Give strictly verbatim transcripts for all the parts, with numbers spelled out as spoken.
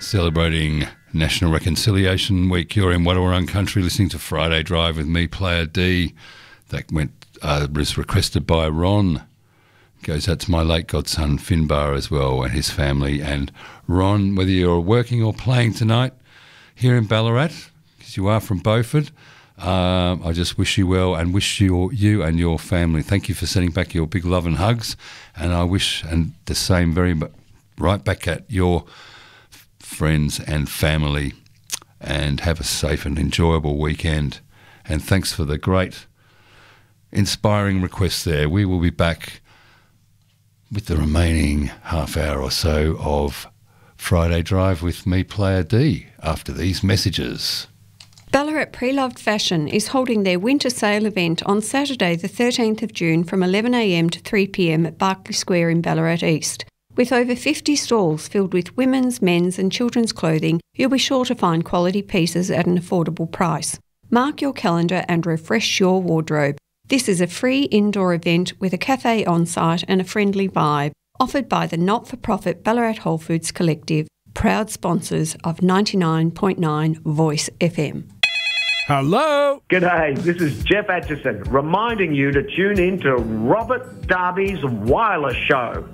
Celebrating National Reconciliation Week. You're in Wadawurrung Country listening to Friday Drive with me, Player D. That went uh, was requested by Ron. Goes out to my late godson Finbar as well and his family. And Ron, whether you're working or playing tonight here in Ballarat, because you are from Beaufort, um, I just wish you well and wish you, you and your family. Thank you for sending back your big love and hugs. And I wish and the same very right back at your friends and family, and have a safe and enjoyable weekend. And thanks for the great inspiring requests there. We will be back with the remaining half hour or so of Friday Drive with me, Player D, after these messages. Ballarat Pre-Loved Fashion is holding their winter sale event on Saturday the thirteenth of June from eleven a m to three p m at Barclay Square in Ballarat East. With over fifty stalls filled with women's, men's and children's clothing, you'll be sure to find quality pieces at an affordable price. Mark your calendar and refresh your wardrobe. This is a free indoor event with a cafe on site and a friendly vibe, offered by the not-for-profit Ballarat Whole Foods Collective, proud sponsors of ninety-nine point nine Voice F M. Hello? G'day, this is Jeff Atchison, reminding you to tune in to Robert Darby's Wireless Show.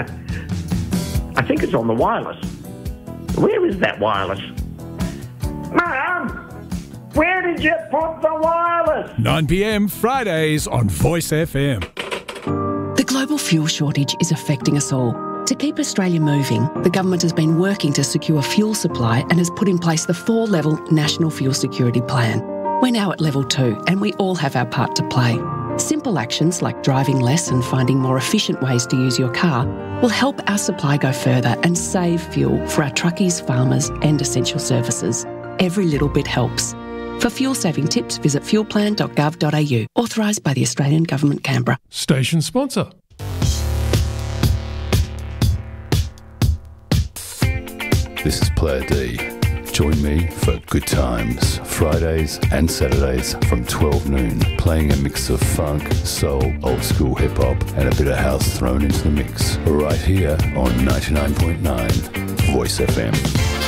I think it's on the wireless. Where is that wireless? Mum, where did you put the wireless? nine p m Fridays on Voice F M. The global fuel shortage is affecting us all. To keep Australia moving, the government has been working to secure fuel supply and has put in place the four-level National Fuel Security Plan. We're now at level two and we all have our part to play. Simple actions like driving less and finding more efficient ways to use your car will help our supply go further and save fuel for our truckies, farmers and essential services. Every little bit helps. For fuel-saving tips, visit fuel plan dot gov dot a u. Authorised by the Australian Government, Canberra. Station sponsor. This is Player D. Join me for good times, Fridays and Saturdays from twelve noon, playing a mix of funk, soul, old school hip hop and a bit of house thrown into the mix, right here on ninety-nine point nine Voice F M.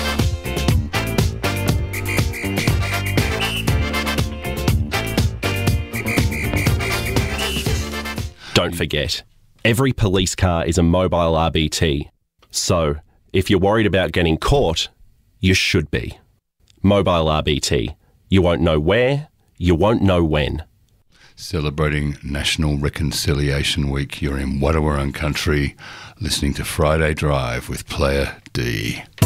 Don't forget, every police car is a mobile R B T. So, if you're worried about getting caught, you should be. Mobile R B T. You won't know where, you won't know when. Celebrating National Reconciliation Week, you're in Wadawurrung Country, listening to Friday Drive with Player D.